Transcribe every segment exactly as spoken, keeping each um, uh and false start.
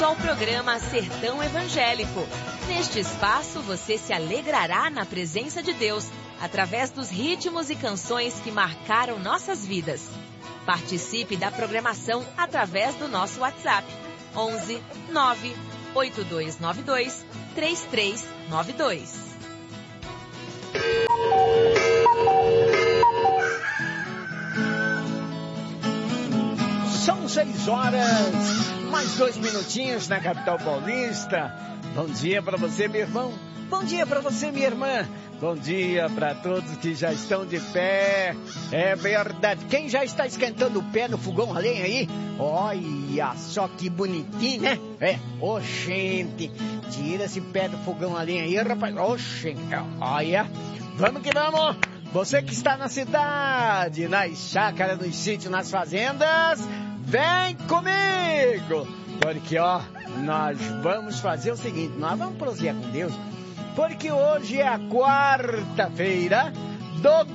bem-vindo ao programa Sertão Evangélico. Neste espaço, você se alegrará na presença de Deus, através dos ritmos e canções que marcaram nossas vidas. Participe da programação através do nosso WhatsApp, onze nove oito dois nove dois três três nove dois. São seis horas, mais dois minutinhos na capital paulista. Bom dia para você, meu irmão. Bom dia para você, minha irmã. Bom dia para todos que já estão de pé. É verdade. Quem já está esquentando o pé no fogão a lenha aí? Olha só que bonitinho, né? É. Ô, gente, tira esse pé do fogão a lenha aí, rapaz. Ô, gente, olha. Vamos que vamos. Você que está na cidade, nas chácaras, nos sítios, nas fazendas, vem comigo. Porque, ó, nós vamos fazer o seguinte, nós vamos prosseguir com Deus, porque hoje é a quarta-feira do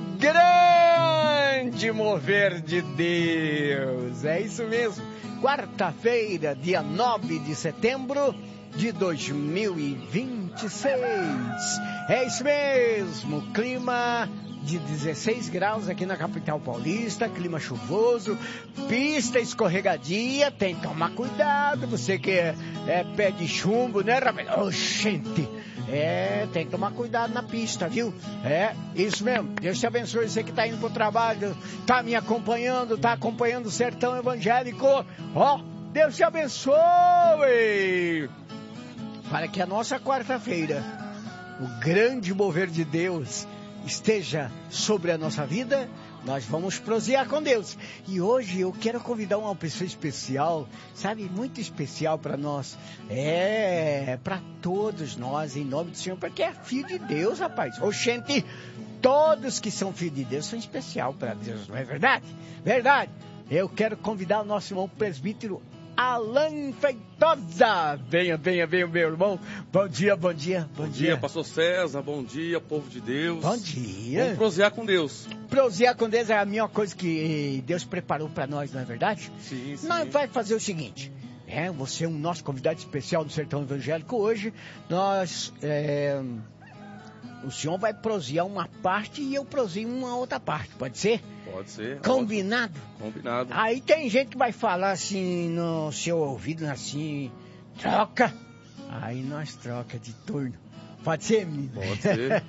grande mover de Deus. É isso mesmo. Quarta-feira, dia nove de setembro de dois mil e vinte e seis. É isso mesmo. Clima de dezesseis graus aqui na capital paulista, clima chuvoso, pista escorregadia, tem que tomar cuidado, você que é, é pé de chumbo, né, rapaz? Oh, gente, é, tem que tomar cuidado na pista, viu? É, isso mesmo, Deus te abençoe, você que tá indo pro trabalho, tá me acompanhando, tá acompanhando o Sertão Evangélico, ó, oh, Deus te abençoe! Para que a nossa quarta-feira, o grande mover de Deus, esteja sobre a nossa vida, nós vamos prosseguir com Deus. E hoje eu quero convidar uma pessoa especial, sabe, muito especial para nós. É, para todos nós, em nome do Senhor, porque é filho de Deus, rapaz. Oxente, todos que são filhos de Deus são especial para Deus, não é verdade? Verdade. Eu quero convidar o nosso irmão presbítero Alan Feitosa. Venha, venha, venha, meu irmão. Bom dia, bom dia, bom, bom dia. dia, pastor César, bom dia, povo de Deus. Bom dia. Vamos prosear com Deus. Prosear com Deus é a melhor coisa que Deus preparou para nós, não é verdade? Sim, sim. Nós vamos fazer o seguinte, é, você é um nosso convidado especial do Sertão Evangélico. Hoje, nós... É, o senhor vai prosear uma parte e eu prosio uma outra parte, pode ser? Pode ser. Combinado? Ótimo. Combinado. Aí tem gente que vai falar assim no seu ouvido, assim, troca. Aí nós troca de turno. Pode ser, menino? Pode ser.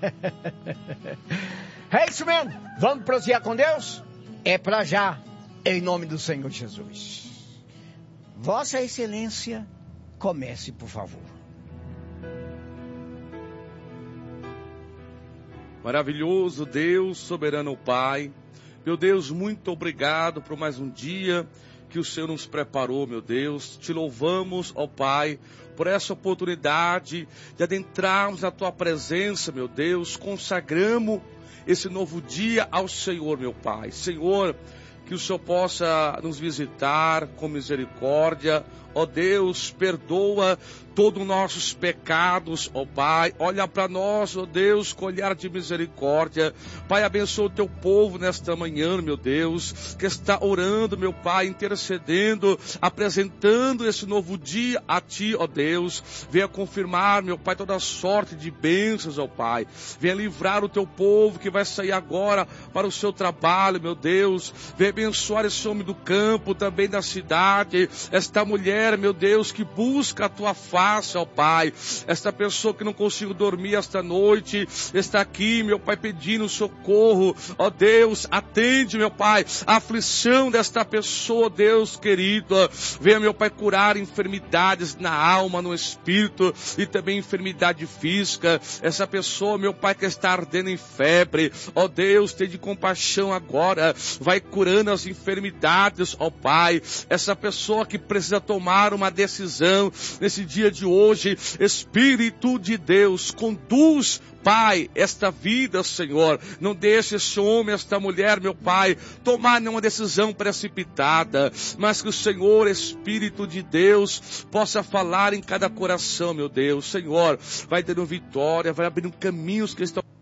É isso mesmo. Vamos prosear com Deus? É pra já, em nome do Senhor Jesus. Vossa Excelência, comece, por favor. Maravilhoso Deus, soberano Pai, meu Deus, muito obrigado por mais um dia que o Senhor nos preparou, meu Deus. Te louvamos, ó Pai, por essa oportunidade de adentrarmos na Tua presença, meu Deus. Consagramos esse novo dia ao Senhor, meu Pai. Senhor, que o Senhor possa nos visitar com misericórdia. Ó Deus, perdoa todos os nossos pecados, ó Pai. Olha para nós, ó Deus, com olhar de misericórdia. Pai, abençoa o teu povo nesta manhã, meu Deus, que está orando, meu Pai, intercedendo, apresentando esse novo dia a Ti, ó Deus. Venha confirmar, meu Pai, toda sorte de bênçãos, ó Pai. Venha livrar o teu povo que vai sair agora para o seu trabalho, meu Deus. Venha abençoar esse homem do campo, também da cidade, esta mulher, meu Deus, que busca a Tua face, ó Pai. Esta pessoa que não conseguiu dormir esta noite, está aqui, meu Pai, pedindo socorro. Ó Deus, atende, meu Pai, a aflição desta pessoa, Deus querido. Venha, meu Pai, curar enfermidades na alma, no espírito e também enfermidade física. Essa pessoa, meu Pai, que está ardendo em febre, ó Deus, tenha de compaixão agora. Vai curando as enfermidades, ó Pai. Essa pessoa que precisa tomar uma decisão nesse dia de hoje, Espírito de Deus, conduz, Pai, esta vida, Senhor. Não deixe esse homem, esta mulher, meu Pai, tomar nenhuma decisão precipitada, mas que o Senhor, Espírito de Deus, possa falar em cada coração, meu Deus. Senhor, vai dando vitória, vai abrindo caminhos que estão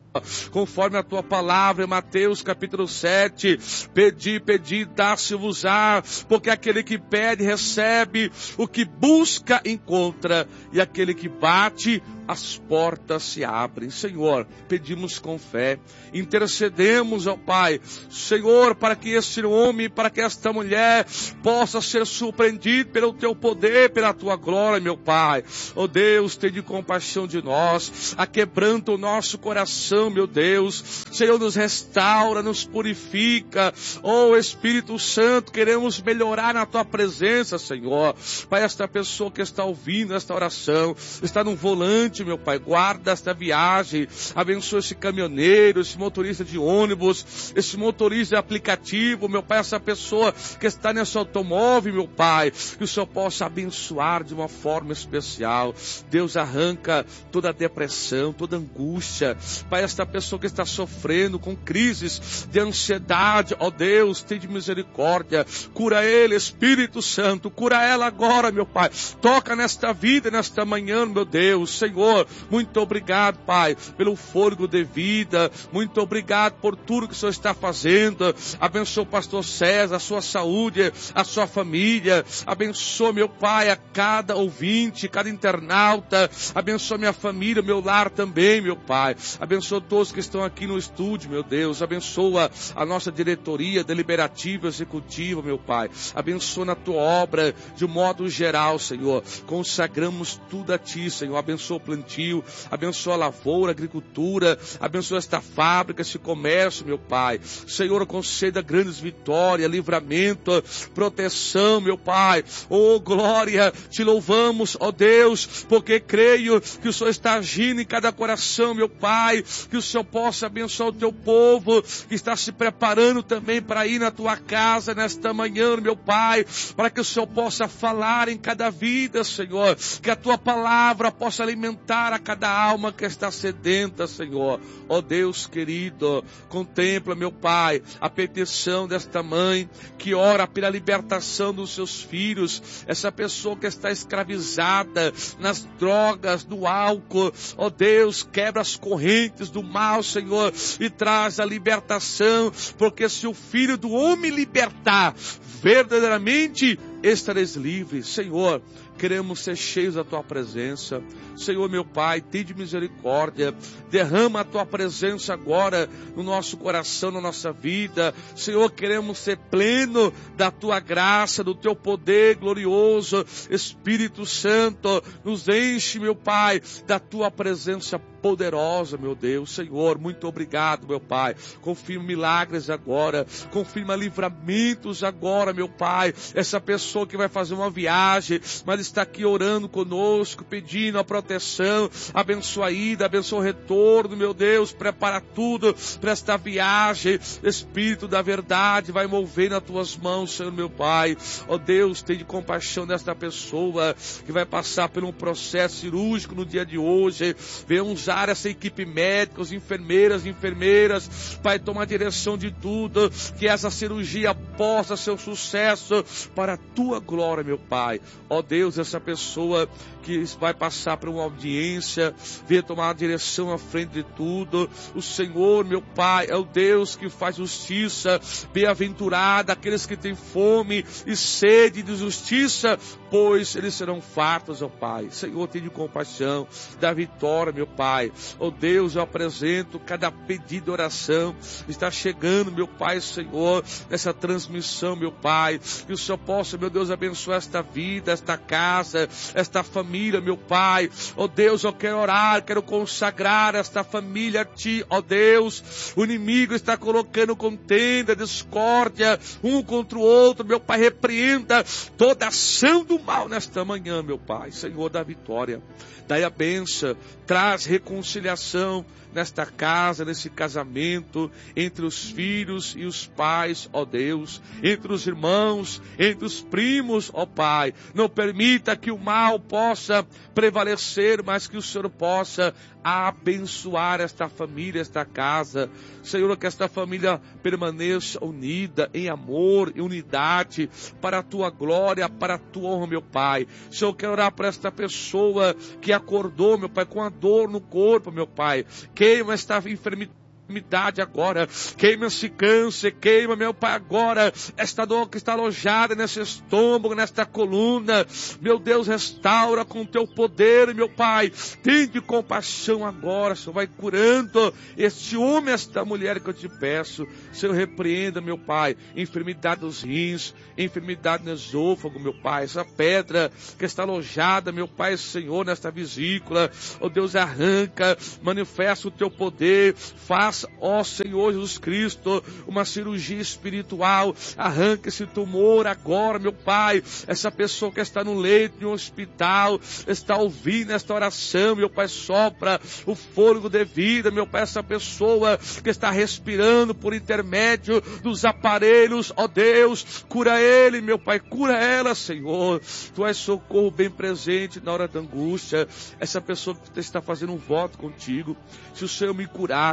Conforme a tua palavra em Mateus capítulo sete, pedi, pedi, dá-se-vos-á, porque aquele que pede recebe, o que busca encontra, e aquele que bate, as portas se abrem. Senhor, pedimos com fé, intercedemos ao Pai, Senhor, para que este homem, para que esta mulher possa ser surpreendido pelo teu poder, pela tua glória, meu Pai. Oh Deus, tenha compaixão de nós, aquebranta o nosso coração, meu Deus. Senhor, nos restaura, nos purifica. Oh Espírito Santo, queremos melhorar na tua presença, Senhor. Pai, esta pessoa que está ouvindo esta oração, está no volante, meu Pai, guarda esta viagem, abençoa esse caminhoneiro, esse motorista de ônibus, esse motorista de aplicativo, meu Pai, essa pessoa que está nesse automóvel, meu Pai, que o Senhor possa abençoar de uma forma especial. Deus, arranca toda a depressão, toda a angústia, Pai, esta pessoa que está sofrendo com crises de ansiedade, ó Deus, tem de misericórdia, cura ele, Espírito Santo, cura ela agora, meu Pai, toca nesta vida, nesta manhã, meu Deus. Senhor, muito obrigado, Pai, pelo fôlego de vida, muito obrigado por tudo que o Senhor está fazendo. Abençoa o pastor César, a sua saúde, a sua família, abençoa, meu Pai, a cada ouvinte, cada internauta, abençoa minha família, meu lar também, meu Pai, abençoa todos que estão aqui no estúdio, meu Deus, abençoa a nossa diretoria deliberativa, executiva, meu Pai, abençoa na tua obra de modo geral, Senhor, consagramos tudo a Ti, Senhor, abençoa o plantio, abençoa a lavoura, a agricultura, abençoa esta fábrica, esse comércio, meu Pai, Senhor, conceda grandes vitórias, livramento, proteção, meu Pai, oh glória, Te louvamos, ó Deus, porque creio que o Senhor está agindo em cada coração, meu Pai, que o Senhor possa abençoar o Teu povo, que está se preparando também para ir na Tua casa nesta manhã, meu Pai, para que o Senhor possa falar em cada vida, Senhor, que a Tua palavra possa alimentar a cada alma que está sedenta, Senhor. Ó Deus querido, contempla, meu Pai, a petição desta mãe que ora pela libertação dos seus filhos, essa pessoa que está escravizada nas drogas, no álcool. Ó Deus, quebra as correntes do mal, Senhor, e traz a libertação, porque se o Filho do Homem libertar, verdadeiramente estareis livres. Senhor, queremos ser cheios da Tua presença. Senhor, meu Pai, tem de misericórdia, derrama a Tua presença agora no nosso coração, na nossa vida. Senhor, queremos ser pleno da Tua graça, do Teu poder glorioso. Espírito Santo, nos enche, meu Pai, da Tua presença poderosa, meu Deus. Senhor, muito obrigado, meu Pai. Confirma milagres agora, confirma livramentos agora, meu Pai. Essa pessoa que vai fazer uma viagem, mas está aqui orando conosco, pedindo a proteção, abençoa a ida, abençoa o retorno, meu Deus, prepara tudo para esta viagem. Espírito da verdade, vai mover nas Tuas mãos, Senhor, meu Pai. Ó Deus, tem de compaixão desta pessoa que vai passar por um processo cirúrgico no dia de hoje. Venha usar essa equipe médica, os enfermeiras, enfermeiras, Pai, toma a direção de tudo, que essa cirurgia possa ser um sucesso para a Tua glória, meu Pai. Ó Deus, essa pessoa que vai passar por uma audiência, venha tomar a direção à frente de tudo. O Senhor, meu Pai, é o Deus que faz justiça. Bem-aventurado aqueles que têm fome e sede de justiça, pois eles serão fartos, ó Pai. Senhor, tenha compaixão da vitória, meu Pai. Ó Deus, eu apresento cada pedido de oração. Está chegando, meu Pai, Senhor, nessa transmissão, meu Pai. Que o Senhor possa, meu Deus, abençoar esta vida, esta casa, esta família, meu Pai. Ó Deus, eu quero orar, quero consagrar esta família a Ti, ó Deus. O inimigo está colocando contenda, discórdia, um contra o outro, meu Pai. Repreenda toda ação do mal nesta manhã, meu Pai. Senhor, dá vitória, dai a bênção, traz reconciliação nesta casa, nesse casamento, entre os filhos e os pais, ó Deus, entre os irmãos, entre os primos, cumprimos, ó Pai. Não permita que o mal possa prevalecer, mas que o Senhor possa abençoar esta família, esta casa. Senhor, que esta família permaneça unida em amor e unidade para a Tua glória, para a Tua honra, meu Pai. Senhor, eu quero orar por esta pessoa que acordou, meu Pai, com a dor no corpo, meu Pai. Queima esta enfermidade agora, queima esse câncer, queima, meu Pai, agora, esta dor que está alojada nesse estômago, nesta coluna, meu Deus, restaura com Teu poder, meu Pai, tem de compaixão agora, Senhor, vai curando este homem, esta mulher que eu te peço, Senhor, repreenda, meu Pai, enfermidade dos rins, enfermidade no esôfago, meu Pai, essa pedra que está alojada, meu Pai, Senhor, nesta vesícula, ó Deus, arranca, manifesta o Teu poder, faça, ó Senhor Jesus Cristo, uma cirurgia espiritual, arranca esse tumor agora, meu Pai, essa pessoa que está no leito de um hospital, está ouvindo esta oração, meu Pai, sopra o fôlego de vida, meu Pai, essa pessoa que está respirando por intermédio dos aparelhos, ó Deus, cura ele, meu Pai, cura ela, Senhor, Tu és socorro bem presente na hora da angústia, essa pessoa que está fazendo um voto contigo, se o Senhor me curar,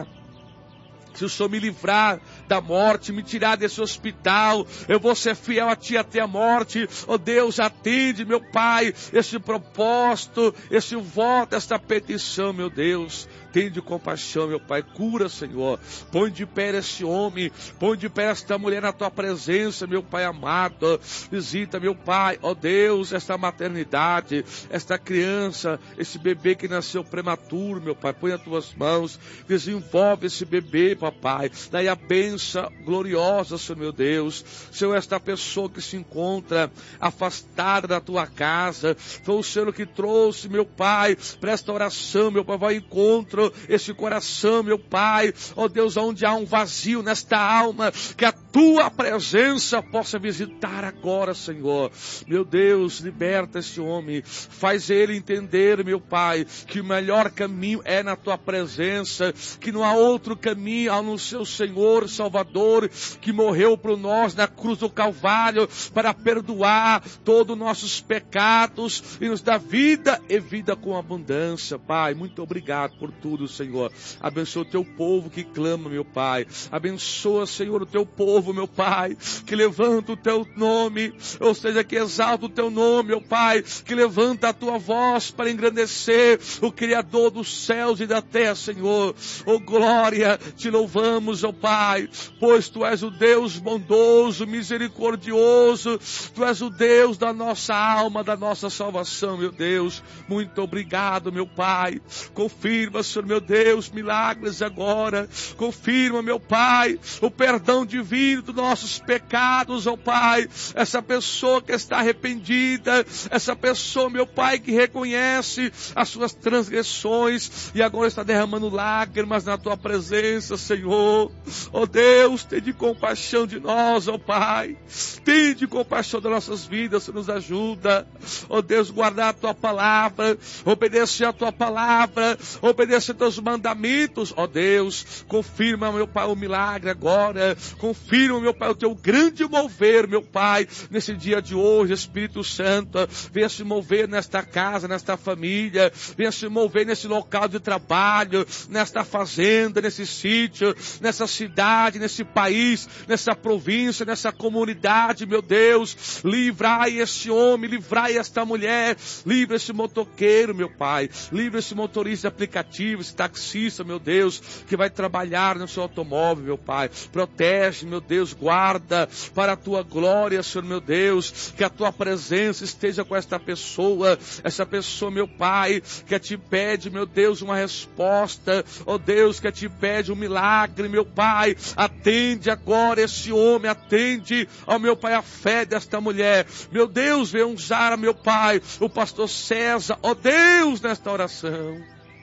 se o Senhor me livrar da morte, me tirar desse hospital, eu vou ser fiel a Ti até a morte. Oh Deus, atende, meu Pai, esse propósito, esse voto, esta petição, meu Deus. Tem de compaixão, meu Pai, cura, Senhor. Põe de pé esse homem, põe de pé esta mulher na Tua presença, meu Pai amado. Visita, meu Pai, ó Deus, esta maternidade, esta criança, esse bebê que nasceu prematuro, meu Pai, põe as Tuas mãos, desenvolve esse bebê, papai, daí a bênção gloriosa, Senhor, meu Deus. Senhor, esta pessoa que se encontra afastada da Tua casa, foi o Senhor que trouxe, meu Pai, para esta oração, meu Pai, vai ao encontro esse coração, meu Pai, ó Deus, onde há um vazio nesta alma, que a Tua presença possa visitar agora, Senhor. Meu Deus, liberta esse homem, faz ele entender, meu Pai, que o melhor caminho é na Tua presença, que não há outro caminho a não ser o Senhor Salvador, que morreu por nós na cruz do Calvário, para perdoar todos os nossos pecados e nos dar vida e vida com abundância. Pai, muito obrigado por tudo, Senhor. Abençoa o Teu povo que clama, meu Pai. Abençoa, Senhor, o Teu povo, meu Pai, que levanta o Teu nome, ou seja, que exalta o Teu nome, meu Pai, que levanta a Tua voz para engrandecer o Criador dos céus e da terra, Senhor. Oh glória, Te louvamos, ó Pai, pois Tu és o Deus bondoso, misericordioso, Tu és o Deus da nossa alma, da nossa salvação, meu Deus. Muito obrigado, meu Pai. Confirma, Senhor, meu Deus, milagres agora. Confirma, meu Pai, o perdão divino dos nossos pecados, ó Pai. Essa pessoa que está arrependida, essa pessoa, meu Pai, que reconhece as suas transgressões e agora está derramando lágrimas na Tua presença, Senhor. Ó Deus, tem de compaixão de nós, ó Pai. Tem de compaixão das nossas vidas, Senhor, nos ajuda. Ó Deus, guardar a Tua palavra, obedecer a Tua palavra, obedecer a Teus mandamentos, ó Deus. Confirma, meu Pai, o milagre agora. Confirma, meu Pai, o Teu grande mover, meu Pai, nesse dia de hoje, Espírito Santo. Venha se mover nesta casa, nesta família. Venha se mover nesse local de trabalho, nesta fazenda, nesse sítio, nessa cidade, nesse país, nessa província, nessa comunidade, meu Deus. Livrai esse homem, livrai esta mulher, livra esse motoqueiro, meu Pai. Livra esse motorista de aplicativo, esse taxista, meu Deus, que vai trabalhar no seu automóvel, meu Pai. Protege, meu Deus, guarda para a Tua glória, Senhor, meu Deus, que a Tua presença esteja com esta pessoa, essa pessoa, meu Pai, que Te pede, meu Deus, uma resposta, ó Deus, que Te pede um milagre, meu Pai. Atende agora esse homem, atende, ó meu Pai, a fé desta mulher. Meu Deus, venha usar, meu Pai, o pastor César, ó Deus, nesta oração.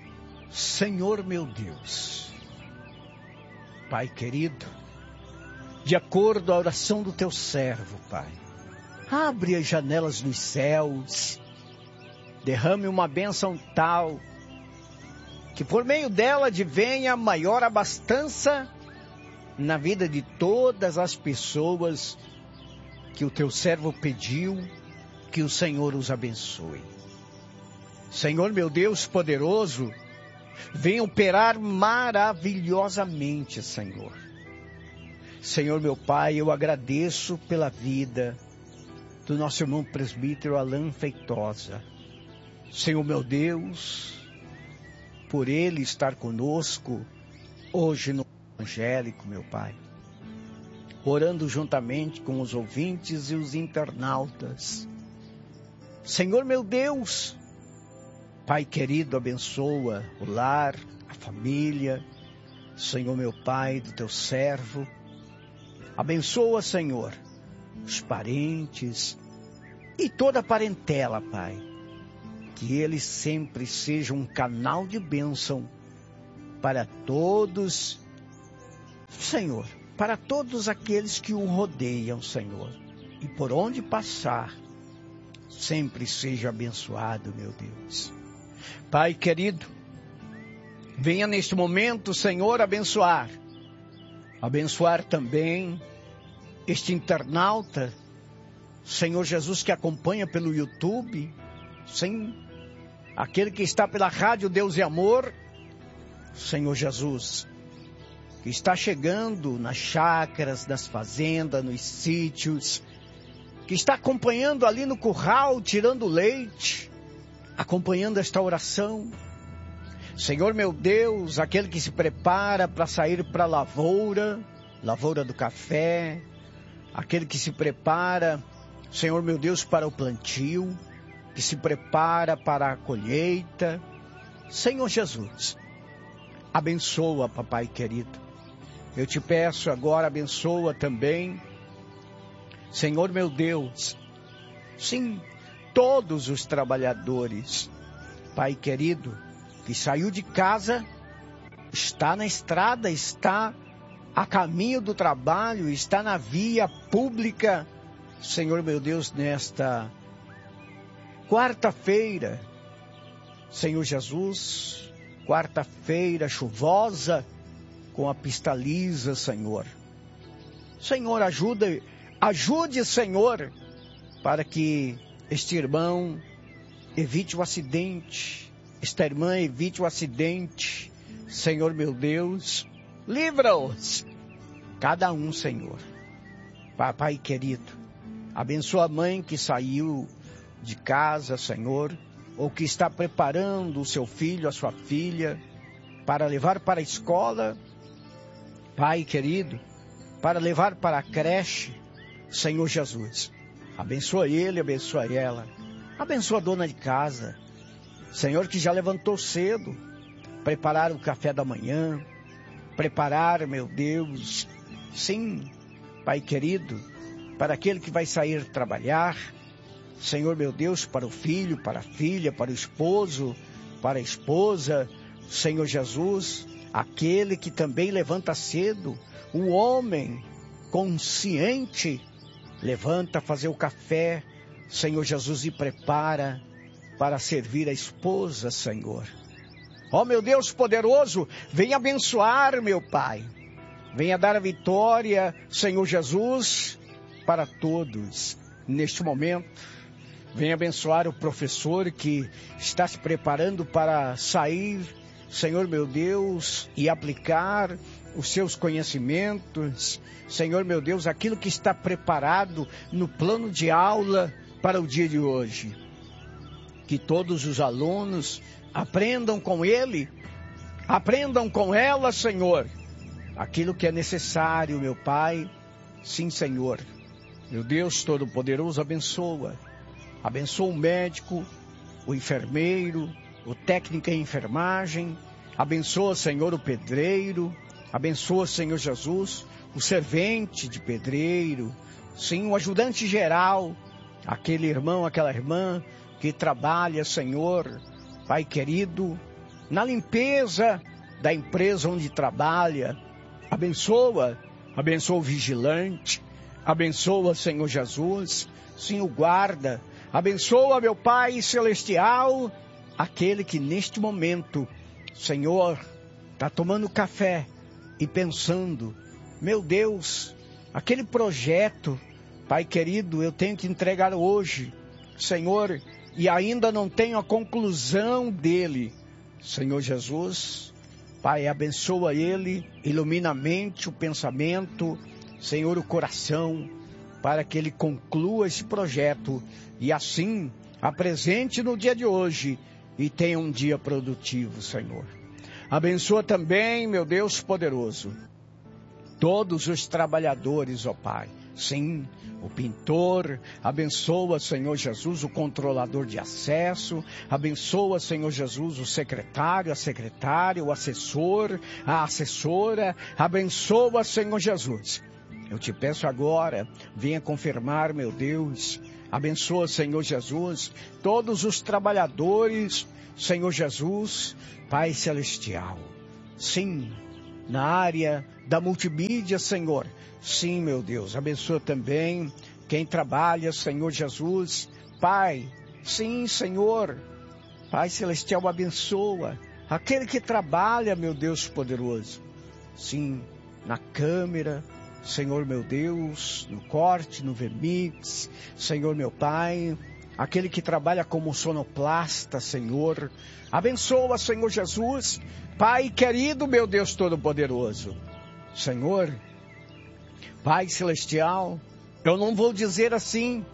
Senhor, meu Deus, Pai querido, de acordo à oração do Teu servo, Pai, abre as janelas dos céus, derrame uma bênção tal, que por meio dela advenha maior abastança na vida de todas as pessoas que o teu servo pediu, que o Senhor os abençoe. Senhor meu Deus poderoso, venha operar maravilhosamente, Senhor. Senhor meu Pai, eu agradeço pela vida do nosso irmão presbítero Alain Feitosa. Senhor meu Deus, por ele estar conosco hoje no Evangélico, meu Pai, orando juntamente com os ouvintes e os internautas. Senhor meu Deus, Pai querido, abençoa o lar, a família, Senhor meu Pai, do teu servo. Abençoa, Senhor, os parentes e toda a parentela, Pai. Que ele sempre seja um canal de bênção para todos, Senhor, para todos aqueles que o rodeiam, Senhor. E por onde passar, sempre seja abençoado, meu Deus. Pai querido, venha neste momento, Senhor, abençoar. Abençoar também este internauta, Senhor Jesus, que acompanha pelo YouTube, sim, aquele que está pela rádio Deus e Amor, Senhor Jesus, que está chegando nas chácaras, nas fazendas, nos sítios, que está acompanhando ali no curral, tirando leite, acompanhando esta oração. Senhor meu Deus, aquele que se prepara para sair para a lavoura, lavoura do café, aquele que se prepara, Senhor meu Deus, para o plantio, que se prepara para a colheita. Senhor Jesus, abençoa, papai querido. Eu te peço agora, abençoa também, Senhor meu Deus, sim, todos os trabalhadores, Pai querido, que saiu de casa, está na estrada, está a caminho do trabalho, está na via pública, Senhor meu Deus, nesta quarta-feira, Senhor Jesus, quarta-feira chuvosa, com a pista lisa, Senhor. Senhor, ajuda, ajude, Senhor, para que este irmão evite o acidente, esta irmã evite o acidente. Senhor meu Deus, livra-os, cada um, Senhor. Papai querido, abençoa a mãe que saiu de casa, Senhor, ou que está preparando o seu filho, a sua filha, para levar para a escola, Pai querido, para levar para a creche, Senhor Jesus. Abençoa ele, abençoa ela, abençoa a dona de casa, Senhor, que já levantou cedo, preparar o café da manhã, preparar, meu Deus, sim, Pai querido, para aquele que vai sair trabalhar, Senhor meu Deus, para o filho, para a filha, para o esposo, para a esposa, Senhor Jesus, aquele que também levanta cedo, o homem consciente, levanta a fazer o café, Senhor Jesus, e prepara para servir a esposa, Senhor. Ó meu Deus poderoso, venha abençoar, meu Pai, venha dar a vitória, Senhor Jesus, para todos neste momento. Venha abençoar o professor que está se preparando para sair, Senhor meu Deus, e aplicar os seus conhecimentos. Senhor meu Deus, aquilo que está preparado no plano de aula para o dia de hoje. Que todos os alunos aprendam com ele, aprendam com ela, Senhor, aquilo que é necessário, meu Pai. Sim, Senhor. Meu Deus Todo-Poderoso, abençoa. Abençoa o médico, o enfermeiro, o técnico em enfermagem. Abençoa, Senhor, o pedreiro. Abençoa, Senhor Jesus, o servente de pedreiro. Sim, o ajudante geral, aquele irmão, aquela irmã que trabalha, Senhor, Pai querido, na limpeza da empresa onde trabalha. Abençoa, abençoa o vigilante. Abençoa, Senhor Jesus, sim, o guarda. Abençoa, meu Pai celestial, aquele que neste momento, Senhor, está tomando café e pensando, meu Deus, aquele projeto Pai querido, eu tenho que entregar hoje, Senhor, e ainda não tenho a conclusão dele. Senhor Jesus, Pai, abençoa ele, ilumina a mente, o pensamento, Senhor, o coração, para que ele conclua esse projeto e assim apresente no dia de hoje e tenha um dia produtivo, Senhor. Abençoa também, meu Deus poderoso, todos os trabalhadores, ó Pai. Sim, o pintor, abençoa, Senhor Jesus, o controlador de acesso, abençoa, Senhor Jesus, o secretário, a secretária, o assessor, a assessora, abençoa, Senhor Jesus. Eu te peço agora, venha confirmar, meu Deus, abençoa, Senhor Jesus, todos os trabalhadores, Senhor Jesus, Pai Celestial. Sim, na área da multimídia, Senhor. Sim, meu Deus, abençoa também quem trabalha, Senhor Jesus. Pai, sim, Senhor, Pai Celestial, abençoa aquele que trabalha, meu Deus poderoso. Sim, na câmera, Senhor meu Deus, no corte, no vermix, Senhor meu Pai, aquele que trabalha como sonoplasta, Senhor. Abençoa, Senhor Jesus, Pai querido, meu Deus todo-poderoso. Senhor, Pai Celestial, eu não vou dizer assim,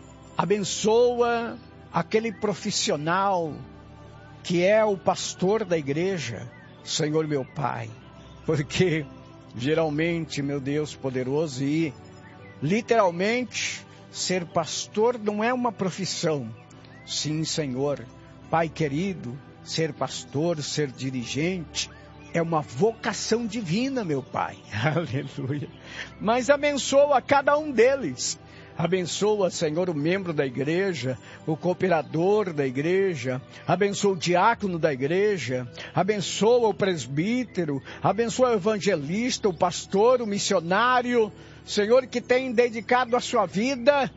abençoa aquele profissional que é o pastor da igreja, Senhor meu Pai, porque geralmente, meu Deus poderoso, e literalmente ser pastor não é uma profissão. Sim, Senhor, Pai querido, ser pastor, ser dirigente, é uma vocação divina, meu Pai. Aleluia. Mas abençoa cada um deles. Abençoa, Senhor, o membro da igreja, o cooperador da igreja, abençoa o diácono da igreja, abençoa o presbítero, abençoa o evangelista, o pastor, o missionário, Senhor, que tem dedicado a sua vida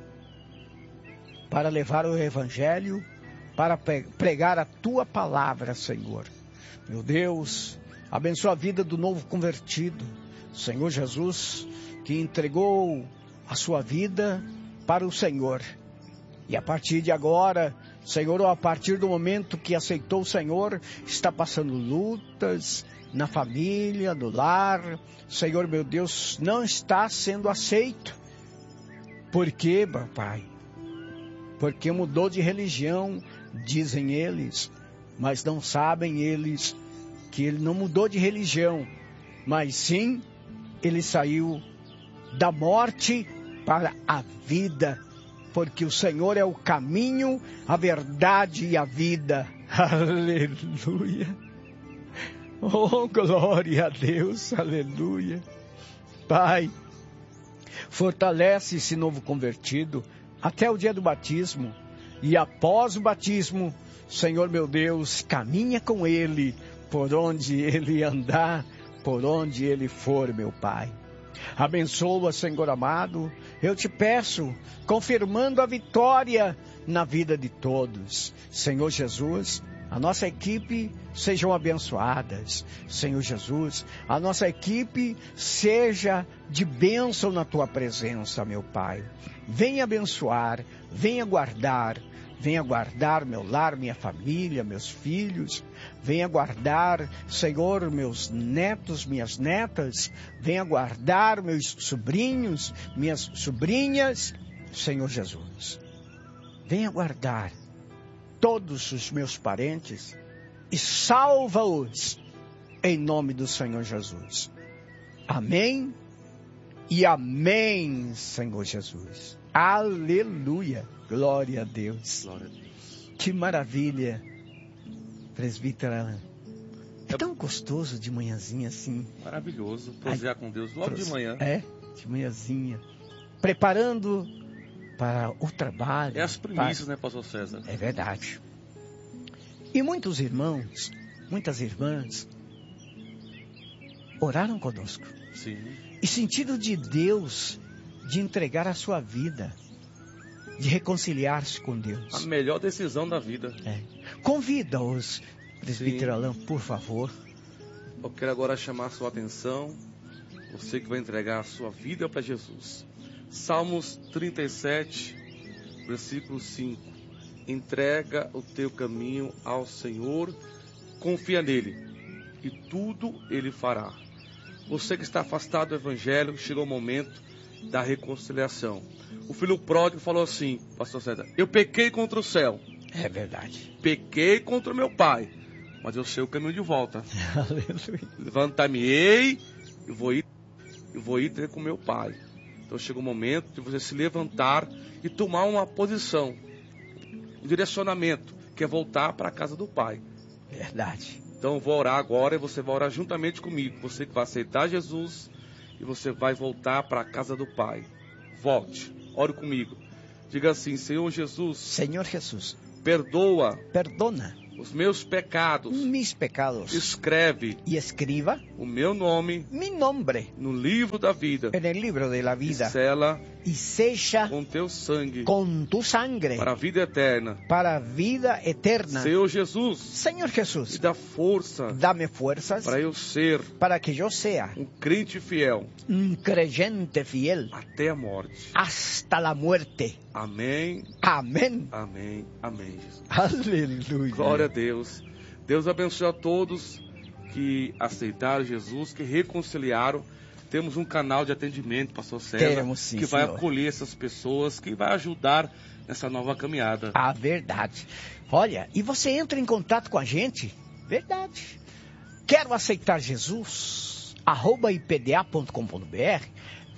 para levar o evangelho, para pregar a tua palavra, Senhor. Meu Deus, abençoa a vida do novo convertido, Senhor Jesus, que entregou a sua vida para o Senhor. E a partir de agora, Senhor, ou a partir do momento que aceitou o Senhor, está passando lutas na família, no lar. Senhor, meu Deus, não está sendo aceito. Por quê, meu Pai? Porque mudou de religião, dizem eles, mas não sabem eles que ele não mudou de religião, mas sim, ele saiu da morte para a vida, porque o Senhor é o caminho, a verdade e a vida. Aleluia. Oh, glória a Deus, aleluia. Pai, fortalece esse novo convertido até o dia do batismo, e após o batismo, Senhor meu Deus, caminha com ele, por onde ele andar, por onde ele for, meu Pai. Abençoa, Senhor amado, eu te peço, confirmando a vitória na vida de todos. Senhor Jesus, a nossa equipe sejam abençoadas. Senhor Jesus, a nossa equipe seja de bênção na tua presença, meu Pai. Venha abençoar, venha guardar, venha guardar meu lar, minha família, meus filhos. Venha guardar, Senhor, meus netos, minhas netas. Venha guardar meus sobrinhos, minhas sobrinhas. Senhor Jesus, venha guardar todos os meus parentes e salva-os em nome do Senhor Jesus. Amém e amém, Senhor Jesus. Aleluia. Glória a Deus. Glória a Deus. Que maravilha, presbítero Alan. É tão gostoso de manhãzinha assim. Maravilhoso. Prosear com Deus logo de manhã. É, de manhãzinha. Preparando para o trabalho. É as primícias, para... né, pastor César? É verdade. E muitos irmãos, muitas irmãs, oraram conosco. Sim. E sentido de Deus de entregar a sua vida, de reconciliar-se com Deus. A melhor decisão da vida. É. Convida-os, presbítero Alan, por favor. Eu quero agora chamar a sua atenção. Você que vai entregar a sua vida para Jesus. Salmos trinta e sete, versículo cinco. Entrega o teu caminho ao Senhor, confia nele, e tudo ele fará. Você que está afastado do Evangelho, chegou o momento da reconciliação. O filho pródigo falou assim, pastor César, eu pequei contra o céu. É verdade. Pequei contra o meu pai, mas eu sei o caminho de volta. Aleluia. Levantar-me-ei e vou ir, eu vou ir ter com meu pai. Então chega o momento de você se levantar e tomar uma posição, um direcionamento, que é voltar para a casa do pai. Verdade. Então eu vou orar agora e você vai orar juntamente comigo. Você que vai aceitar Jesus e você vai voltar para a casa do pai. Volte, ore comigo. Diga assim, Senhor Jesus. Senhor Jesus. Perdoa. Perdona. Os meus pecados. Mis pecados. Escreve. E escriba. O meu nome. Mi nombre. No livro da vida. En el libro de la vida. E sela. E seja. Com teu sangue. Com tu sangre. Para a vida eterna. Para a vida eterna. Senhor Jesus. Senhor Jesus. Me dá força. Dá-me forças. Para eu ser. Para que eu seja. Um crente fiel. Um creyente fiel. Até a morte. Hasta la muerte. Amém. Amém. Amém. Amém, Jesus. Aleluia. Glória a Deus. Deus abençoe a todos que aceitaram Jesus, que reconciliaram. Temos um canal de atendimento, pastor César, Temos, sim, que vai senhor. acolher essas pessoas, que vai ajudar nessa nova caminhada. A verdade. Olha, e você entra em contato com a gente? Verdade. Quero aceitar Jesus, arroba i p d a ponto com ponto b r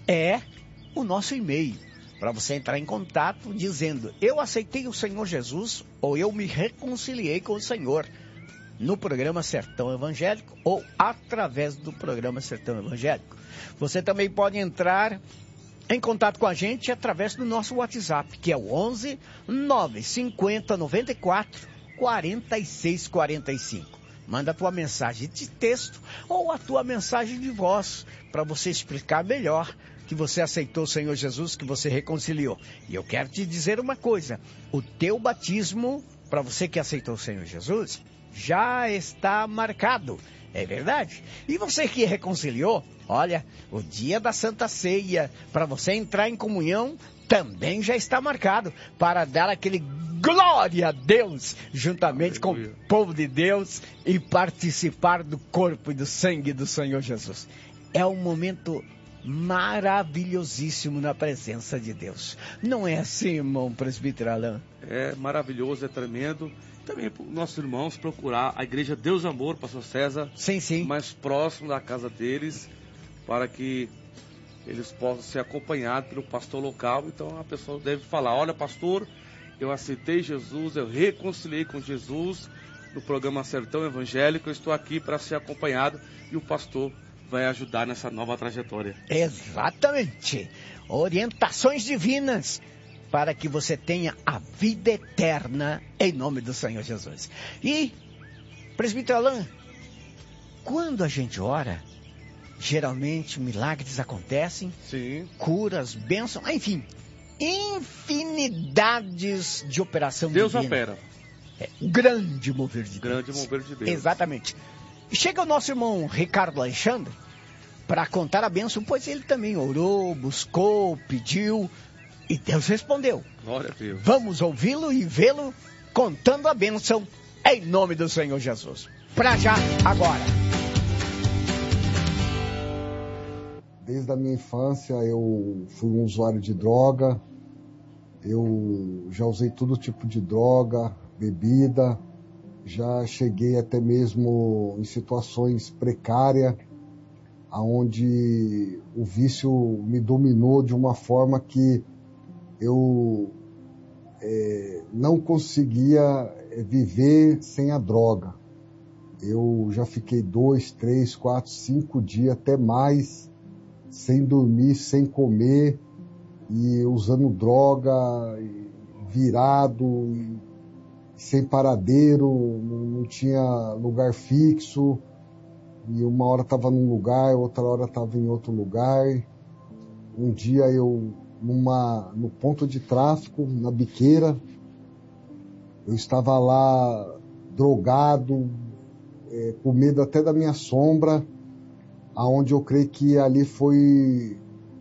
é o nosso e-mail. Para você entrar em contato dizendo, eu aceitei o Senhor Jesus ou eu me reconciliei com o Senhor no programa Sertão Evangélico ou através do programa Sertão Evangélico. Você também pode entrar em contato com a gente através do nosso WhatsApp, que é o onze, nove cinquenta, noventa e quatro, quarenta e seis quarenta e cinco. Manda a tua mensagem de texto ou a tua mensagem de voz para você explicar melhor que você aceitou o Senhor Jesus, que você reconciliou. E eu quero te dizer uma coisa, o teu batismo, para você que aceitou o Senhor Jesus, já está marcado, é verdade? E você que reconciliou, olha, o dia da Santa Ceia, para você entrar em comunhão, também já está marcado, para dar aquele glória a Deus, juntamente Aleluia. Com o povo de Deus, e participar do corpo e do sangue do Senhor Jesus. É um momento maravilhosíssimo na presença de Deus. Não é assim, irmão presbítero Alain? É maravilhoso, é tremendo. Também para os nossos irmãos procurar a igreja Deus Amor, pastor César, sim, sim. mais próximo da casa deles, para que eles possam ser acompanhados pelo pastor local. Então a pessoa deve falar, olha pastor, eu aceitei Jesus, eu reconciliei com Jesus no programa Sertão Evangélico, eu estou aqui para ser acompanhado e o pastor vai ajudar nessa nova trajetória. Exatamente. Orientações divinas para que você tenha a vida eterna em nome do Senhor Jesus. E, presbítero Alain, quando a gente ora, geralmente milagres acontecem, sim. Curas, bênçãos, enfim, infinidades de operação Deus divina. opera. É, grande mover de grande Deus. Grande mover de Deus. Exatamente. Chega o nosso irmão Ricardo Alexandre para contar a bênção, pois ele também orou, buscou, pediu e Deus respondeu. Glória a Deus. Vamos ouvi-lo e vê-lo contando a bênção em nome do Senhor Jesus. Para já, agora. Desde a minha infância eu fui um usuário de droga, eu já usei todo tipo de droga, bebida, já cheguei até mesmo em situações precárias, onde o vício me dominou de uma forma que eu é, não conseguia viver sem a droga. Eu já fiquei dois, três, quatro, cinco dias, até mais, sem dormir, sem comer, e usando droga, virado, sem paradeiro, não tinha lugar fixo, e uma hora estava num lugar, outra hora estava em outro lugar. Um dia eu, numa, no ponto de tráfico, na biqueira, eu estava lá drogado, é, com medo até da minha sombra, aonde eu creio que ali foi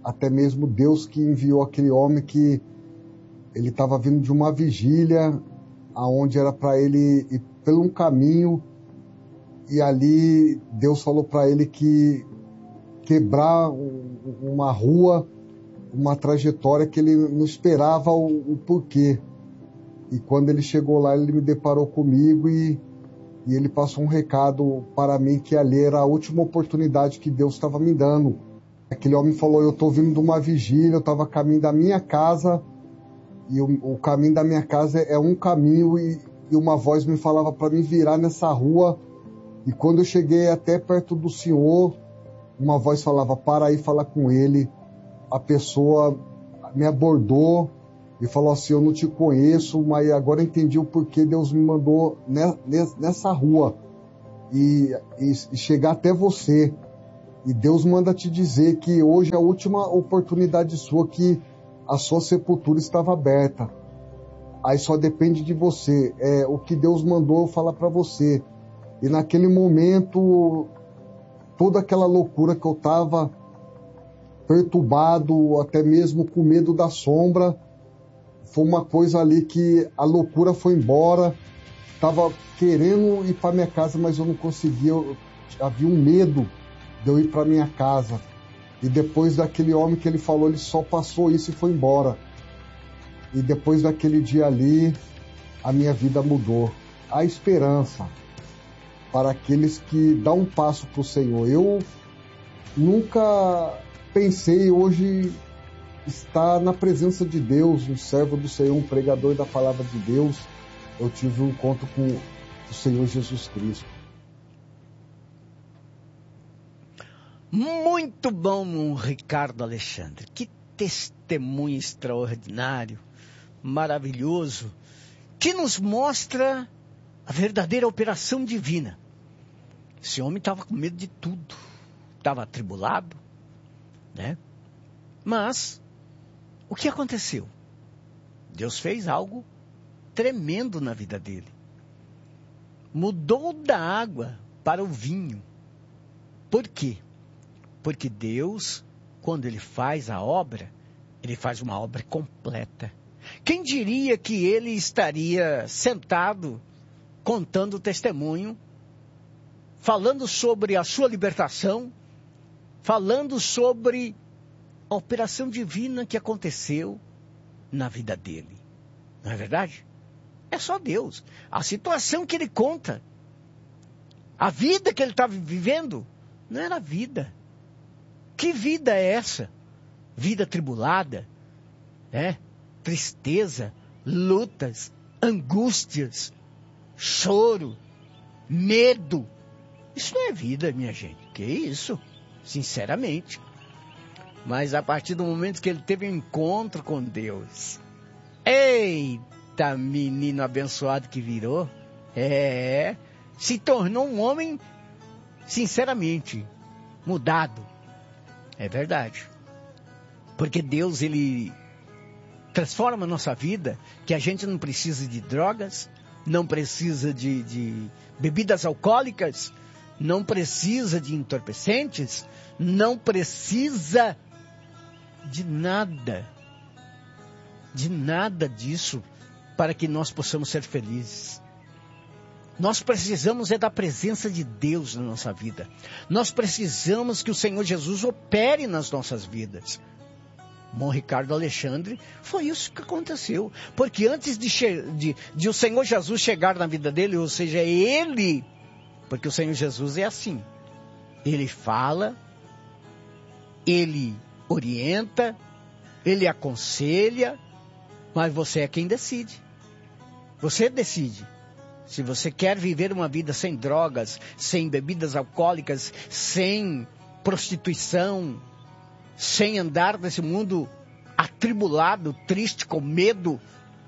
até mesmo Deus que enviou aquele homem que ele estava vindo de uma vigília, aonde era para ele ir pelo um caminho, e ali Deus falou para ele que quebrar uma rua, uma trajetória que ele não esperava o, o porquê. E quando ele chegou lá, ele me deparou comigo e, e ele passou um recado para mim que ali era a última oportunidade que Deus estava me dando. Aquele homem falou, eu estou vindo de uma vigília, eu estava a caminho da minha casa, e o, o caminho da minha casa é um caminho, e, e uma voz me falava para me virar nessa rua, e quando eu cheguei até perto do senhor, uma voz falava, para aí falar com ele. A pessoa me abordou e falou assim, eu não te conheço, mas agora entendi o porquê Deus me mandou nessa rua e, e, e chegar até você. E Deus manda te dizer que hoje é a última oportunidade sua, que a sua sepultura estava aberta. Aí só depende de você. É o que Deus mandou falar para você. E naquele momento, toda aquela loucura que eu estava perturbado, até mesmo com medo da sombra, foi uma coisa ali que a loucura foi embora. Estava querendo ir para minha casa, mas eu não conseguia. Eu, havia um medo de eu ir para minha casa. E depois daquele homem que ele falou, ele só passou isso e foi embora. E depois daquele dia ali, a minha vida mudou. A esperança para aqueles que dão um passo para o Senhor. Eu nunca pensei hoje estar na presença de Deus, um servo do Senhor, um pregador da palavra de Deus. Eu tive um encontro com o Senhor Jesus Cristo. Muito bom, Ricardo Alexandre. Que testemunho extraordinário, maravilhoso, que nos mostra a verdadeira operação divina. Esse homem estava com medo de tudo, estava atribulado, né? Mas o que aconteceu? Deus fez algo tremendo na vida dele. Mudou da água para o vinho. Por quê? Porque Deus, quando Ele faz a obra, Ele faz uma obra completa. Quem diria que ele estaria sentado, contando o testemunho, falando sobre a sua libertação, falando sobre a operação divina que aconteceu na vida dele. Não é verdade? É só Deus. A situação que ele conta, a vida que ele estava vivendo, não era vida. Que vida é essa? Vida tribulada, né? Tristeza, lutas, angústias, choro, medo. Isso não é vida, minha gente. Que isso? Sinceramente. Mas a partir do momento que ele teve um encontro com Deus, eita, menino abençoado que virou, é, se tornou um homem, sinceramente, mudado. É verdade. Porque Deus, Ele transforma a nossa vida, que a gente não precisa de drogas, não precisa de, de bebidas alcoólicas, não precisa de entorpecentes, não precisa de nada, de nada disso, para que nós possamos ser felizes. Nós precisamos é da presença de Deus na nossa vida. Nós precisamos que o Senhor Jesus opere nas nossas vidas. Bom, Ricardo Alexandre, foi isso que aconteceu. Porque antes de, de, de o Senhor Jesus chegar na vida dele, ou seja, ele, porque o Senhor Jesus é assim. Ele fala, ele orienta, ele aconselha, mas você é quem decide. Você decide. Se você quer viver uma vida sem drogas, sem bebidas alcoólicas, sem prostituição, sem andar nesse mundo atribulado, triste, com medo,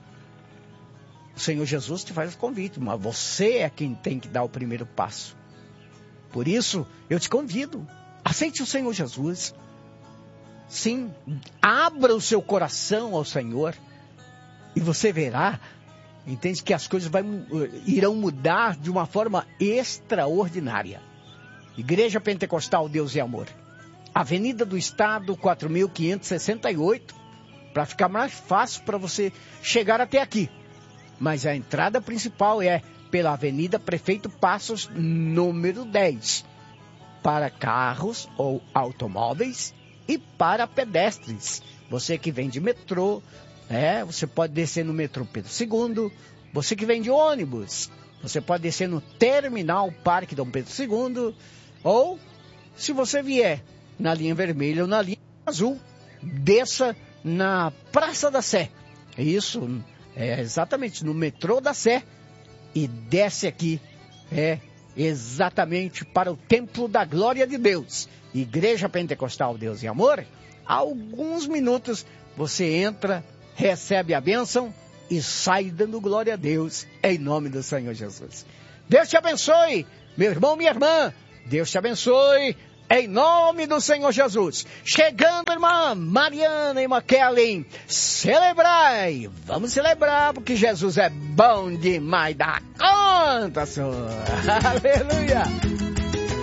o Senhor Jesus te faz o convite, mas você é quem tem que dar o primeiro passo. Por isso, eu te convido, aceite o Senhor Jesus. Sim, abra o seu coração ao Senhor e você verá, entende, que as coisas vai, irão mudar de uma forma extraordinária. Igreja Pentecostal Deus e Amor, Avenida do Estado, quatro mil quinhentos e sessenta e oito, para ficar mais fácil para você chegar até aqui. Mas a entrada principal é pela Avenida Prefeito Passos, número dez, para carros ou automóveis e para pedestres. Você que vem de metrô, é, você pode descer no metrô Pedro segundo. Você que vem de ônibus, você pode descer no terminal Parque Dom Pedro segundo. Ou, se você vier na linha vermelha ou na linha azul, desça na Praça da Sé. Isso, é exatamente no metrô da Sé. E desce aqui, é exatamente para o Templo da Glória de Deus. Igreja Pentecostal Deus e Amor. Há alguns minutos você entra, recebe a bênção e sai dando glória a Deus, em nome do Senhor Jesus. Deus te abençoe, meu irmão, minha irmã. Deus te abençoe, em nome do Senhor Jesus. Chegando, irmã Mariana e McKellen, celebrai. Vamos celebrar, porque Jesus é bom demais da conta sua. Aleluia.